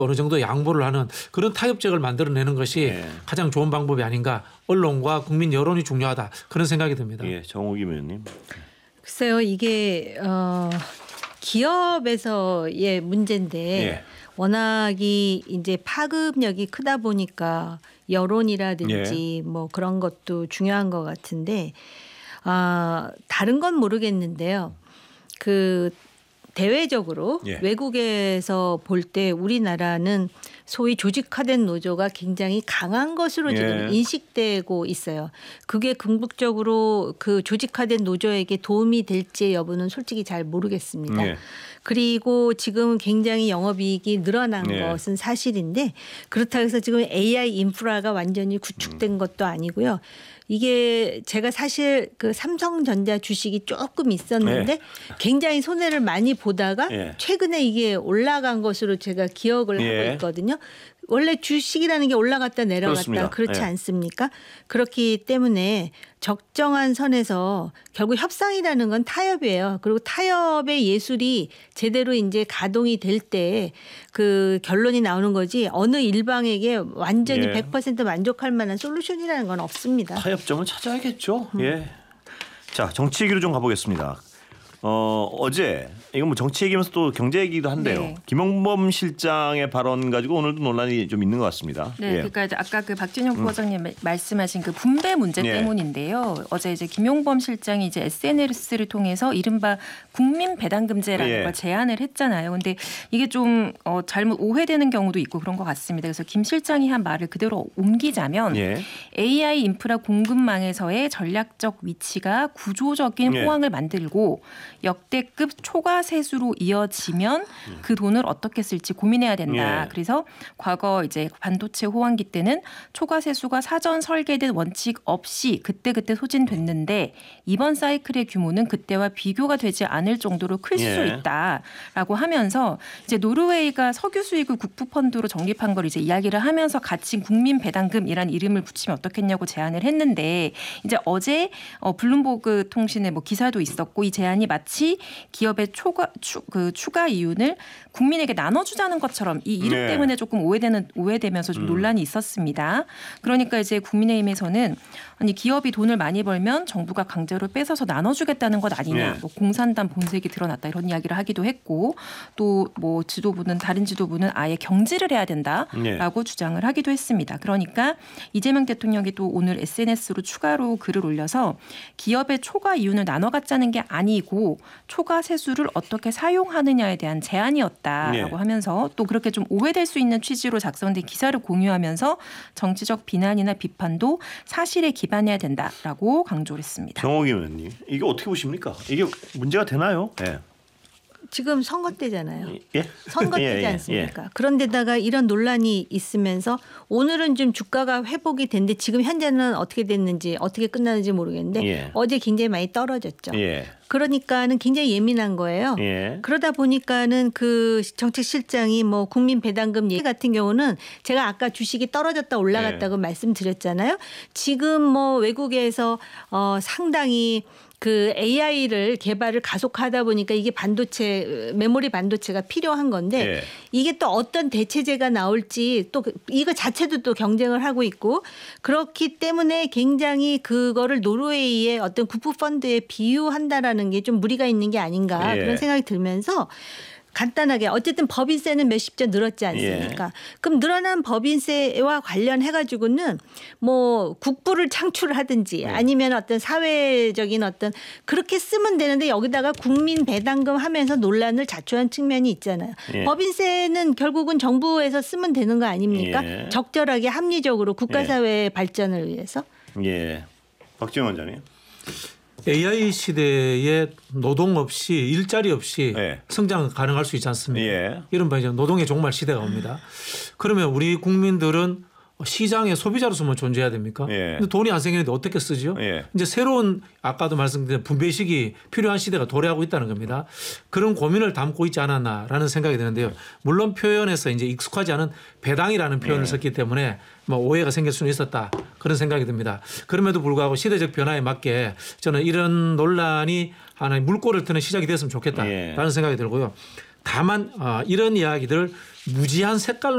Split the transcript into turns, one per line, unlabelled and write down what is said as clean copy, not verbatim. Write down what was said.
어느 정도 양보를 하는 그런 타협책을 만들어내는 것이
예.
가장 좋은 방법이 아닌가. 언론과 국민 여론이 중요하다. 그런 생각이 듭니다.
예, 정호기 의원님.
글쎄요, 이게 기업에서의 문제인데
예.
워낙이 이제 파급력이 크다 보니까 여론이라든지 뭐 그런 것도 중요한 것 같은데 다른 건 모르겠는데요. 그 대외적으로
예.
외국에서 볼 때 우리나라는 소위 조직화된 노조가 굉장히 강한 것으로 지금
예.
인식되고 있어요. 그게 궁극적으로 그 조직화된 노조에게 도움이 될지 여부는 솔직히 잘 모르겠습니다.
예.
그리고 지금 굉장히 영업이익이 늘어난
예.
것은 사실인데 그렇다고 해서 지금 AI 인프라가 완전히 구축된 것도 아니고요. 이게 제가 사실 그 삼성전자 주식이 조금 있었는데 굉장히 손해를 많이 보다가 최근에 이게 올라간 것으로 제가 기억을 하고 있거든요. 원래 주식이라는 게 올라갔다 내려갔다
그렇습니다.
그렇지 않습니까? 그렇기 때문에 적정한 선에서 결국 협상이라는 건 타협이에요. 그리고 타협의 예술이 제대로 이제 가동이 될 때 그 결론이 나오는 거지 어느 일방에게 완전히 100% 만족할 만한 솔루션이라는 건 없습니다.
타협점을 찾아야겠죠. 예. 자, 정치 얘기로 좀 가보겠습니다. 어제 이건 뭐 정치 얘기면서 또 경제 얘기도 한데요.
네.
김용범 실장의 발언 가지고 오늘도 논란이 좀 있는 것 같습니다.
네, 그러니까 아까 그 박진영 부원장님 말씀하신 그 분배 문제 때문인데요. 어제 이제 김용범 실장이 이제 SNS를 통해서 이른바 국민 배당금제라는 걸 제안을 했잖아요. 근데 이게 좀 잘못 오해되는 경우도 있고 그런 것 같습니다. 그래서 김 실장이 한 말을 그대로 옮기자면 AI 인프라 공급망에서의 전략적 위치가 구조적인 호황을 만들고 역대급 초과 세수로 이어지면 그 돈을 어떻게 쓸지 고민해야 된다. 그래서 과거 이제 반도체 호황기 때는 초과 세수가 사전 설계된 원칙 없이 그때그때 소진됐는데 이번 사이클의 규모는 그때와 비교가 되지 않을 정도로 클 수 있다라고 하면서 이제 노르웨이가 석유 수익을 국부 펀드로 적립한 걸 이제 이야기를 하면서 같이 국민 배당금이라는 이름을 붙이면 어떻겠냐고 제안을 했는데 이제 어제 블룸버그 통신에 뭐 기사도 있었고 이 제안이 마치 기업의 추가 이윤을 국민에게 나눠주자는 것처럼 이 이름 때문에 조금 오해되면서 좀 논란이 있었습니다. 그러니까 이제 국민의힘에서는 아니 기업이 돈을 많이 벌면 정부가 강제로 뺏어서 나눠주겠다는 것 아니냐. 뭐 공산당 본색이 드러났다 이런 이야기를 하기도 했고 또 뭐 다른 지도부는 아예 경질을 해야 된다라고 주장을 하기도 했습니다. 그러니까 이재명 대통령이 또 오늘 SNS로 추가로 글을 올려서 기업의 초과 이윤을 나눠 갖자는 게 아니고 초과 세수를 어떻게 사용하느냐에 대한 제안이었다라고 하면서 또 그렇게 좀 오해될 수 있는 취지로 작성된 기사를 공유하면서 정치적 비난이나 비판도 사실에 기반해야 된다라고 강조를 했습니다.
정호기 의원님, 이게 어떻게 보십니까? 이게 문제가 되나요?
지금 선거 때잖아요.
예?
선거 때지 않습니까? 그런데다가 이런 논란이 있으면서 오늘은 좀 주가가 회복이 됐는데 지금 현재는 어떻게 됐는지 어떻게 끝나는지 모르겠는데 어제 굉장히 많이 떨어졌죠. 그러니까는 굉장히 예민한 거예요. 그러다 보니까는 그 정책실장이 뭐 국민 배당금 얘기 같은 경우는 제가 아까 주식이 떨어졌다 올라갔다고 말씀드렸잖아요. 지금 뭐 외국에서 상당히 그 AI를 개발을 가속하다 보니까 이게 메모리 반도체가 필요한 건데 이게 또 어떤 대체제가 나올지 또 이거 자체도 또 경쟁을 하고 있고 그렇기 때문에 굉장히 그거를 노르웨이의 어떤 국부 펀드에 비유한다라는 게 좀 무리가 있는 게 아닌가 그런 생각이 들면서 간단하게 어쨌든 법인세는 몇십조 늘었지 않습니까? 그럼 늘어난 법인세와 관련해 가지고는 뭐 국부를 창출하든지 아니면 어떤 사회적인 어떤 그렇게 쓰면 되는데 여기다가 국민 배당금 하면서 논란을 자초한 측면이 있잖아요. 법인세는 결국은 정부에서 쓰면 되는 거 아닙니까? 적절하게 합리적으로 국가사회의 발전을 위해서.
박지원 원장님.
AI 시대에 노동 없이 일자리 없이 성장 가능할 수 있지 않습니까? 이른바 이제 노동의 종말 시대가 옵니다. 그러면 우리 국민들은 시장의 소비자로서만 존재해야 됩니까? 근데 돈이 안 생기는데 어떻게 쓰죠? 이제 새로운 아까도 말씀드린 분배식이 필요한 시대가 도래하고 있다는 겁니다. 그런 고민을 담고 있지 않았나라는 생각이 드는데요. 물론 표현에서 이제 익숙하지 않은 배당이라는 표현을 썼기 때문에 뭐 오해가 생길 수는 있었다 그런 생각이 듭니다. 그럼에도 불구하고 시대적 변화에 맞게 저는 이런 논란이 하나의 물꼬를 트는 시작이 됐으면 좋겠다라는 생각이 들고요. 다만 이런 이야기들을 무지한 색깔로